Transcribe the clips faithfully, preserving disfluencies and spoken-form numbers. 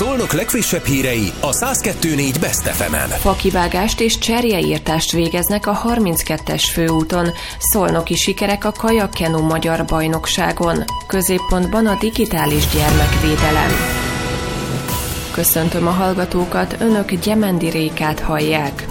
Szolnok legfrissebb hírei a száz kettő négy Best ef emen. Fakivágást és cserjeírtást végeznek a harminckettes főúton. Szolnoki sikerek a kajakkenu magyar bajnokságon. Középpontban a digitális gyermekvédelem. Köszöntöm a hallgatókat, önök Gyemendi Rékát hallják.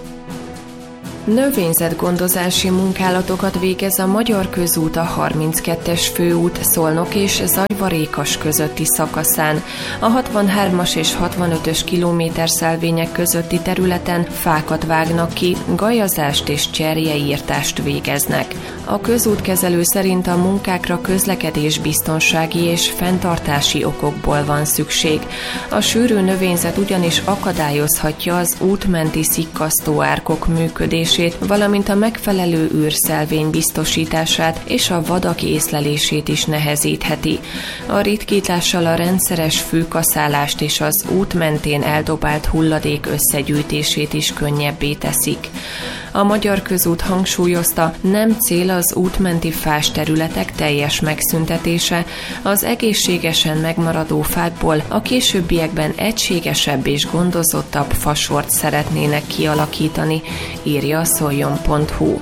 Növényzetgondozási munkálatokat végez a Magyar Közút a harminckettes főút Szolnok és Zagyva-Rékas közötti szakaszán. A hatvanhármas és hatvanötös kilométerszelvények közötti területen fákat vágnak ki, gajazást és cserjeírtást végeznek. A közútkezelő szerint a munkákra közlekedésbiztonsági és fenntartási okokból van szükség. A sűrű növényzet ugyanis akadályozhatja az útmenti szikkasztóárkok működését, valamint a megfelelő űrszelvény biztosítását és a vadak észlelését is nehezítheti. A ritkítással a rendszeres fűkaszálást és az út mentén eldobált hulladék összegyűjtését is könnyebbé teszik. A Magyar Közút hangsúlyozta, nem cél az útmenti fás területek teljes megszüntetése, az egészségesen megmaradó fákból a későbbiekben egységesebb és gondozottabb fasort szeretnének kialakítani, írja a szoljon pont hu.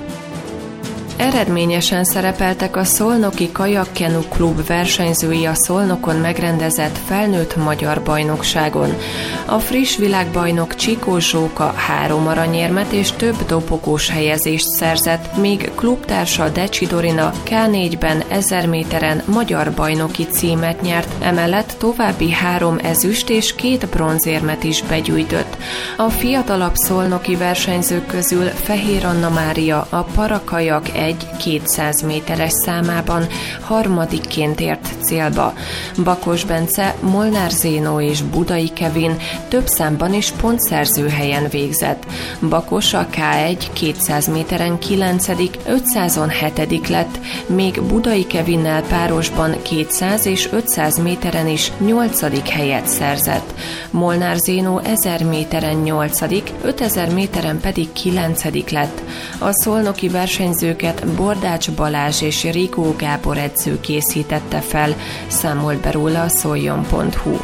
Eredményesen szerepeltek a Szolnoki Kajakkenu Klub versenyzői a Szolnokon megrendezett felnőtt magyar bajnokságon. A friss világbajnok Csikó Zsóka három aranyérmet és több dobogós helyezést szerzett, míg klubtársa Decsi Dorina ká négyben ezer méteren magyar bajnoki címet nyert, emellett további három ezüst és két bronzérmet is begyűjtött. A fiatalabb szolnoki versenyzők közül Fehér Anna Mária a parakajak egy kétszáz méteres számában harmadikként ért célba. Bakos Bence, Molnár Zénó és Budai Kevin több számban is pontszerző helyen végzett. Bakos a ká egy kétszáz méteren kilencedik, ötszázon hetedik lett, míg Budai Kevinnel párosban kétszáz és ötszáz méteren is nyolcadik helyet szerzett. Molnár Zénó ezer méteren nyolcadik, ötezer méteren pedig kilencedik lett. A szolnoki versenyzőket Bordács Balázs és Rigó Gábor edző készítette fel, számolt be róla a szoljon pont hu.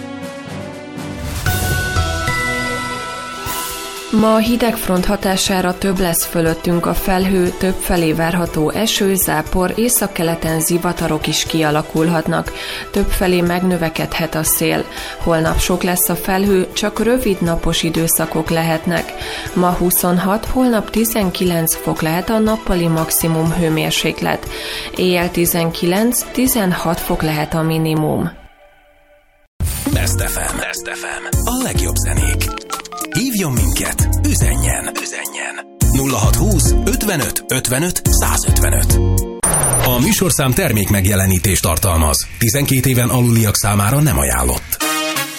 Ma a hidegfront hatására több lesz fölöttünk a felhő, többfelé várható eső, zápor, északkeleten zivatarok is kialakulhatnak. Többfelé megnövekedhet a szél. Holnap sok lesz a felhő, csak rövid napos időszakok lehetnek. Ma huszonhat, holnap tizenkilenc fok lehet a nappali maximum hőmérséklet. Éjjel tizenkilenc-tizenhat fok lehet a minimum. Best ef em. Best ef em. A legjobb zenék. Hívjon minket, üzenjen, üzenjen. nulla hatszázhúsz ötvenöt ötvenöt százötvenöt. A műsorszám termék megjelenítést tartalmaz. tizenkét éven aluliak számára nem ajánlott.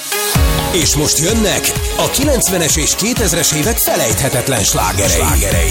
És most jönnek a kilencvenes és kétezres évek felejthetetlen slágerei. slágerei.